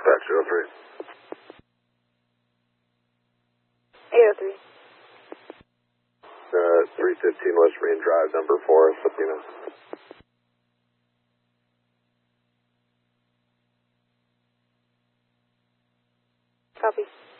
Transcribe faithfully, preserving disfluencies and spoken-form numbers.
Dispatch oh three. eight oh three. Uh, three fifteen West Marine Drive, number four, Sabina. Copy.